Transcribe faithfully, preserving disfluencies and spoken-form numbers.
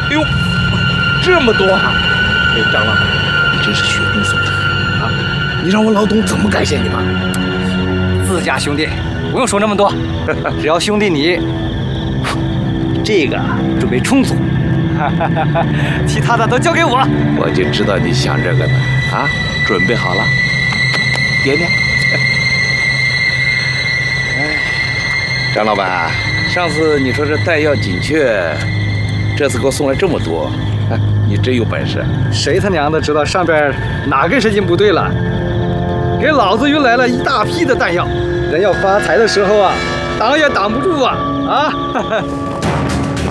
哎呦，这么多啊！哎，张老板，你真是雪中送炭啊！你让我老董怎么感谢你嘛？ 自家兄弟，不用说那么多，只要兄弟你这个准备充足，其他的都交给我。 我就知道你想这个呢啊！准备好了，点点。哎，张老板，上次你说这弹药紧缺，这次给我送来这么多，哎，你真有本事。 谁他娘的知道上边哪根神经不对了？给老子运来了一大批的弹药，人要发财的时候啊，挡也挡不住啊！啊！